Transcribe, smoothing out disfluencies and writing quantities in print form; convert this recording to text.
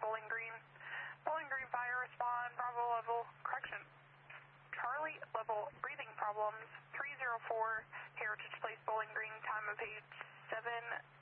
Bowling Green. Bowling Green fire, respond, Bravo level, correction. Charlie level, breathing problems, 304, Heritage Place, Bowling Green, time of page 7.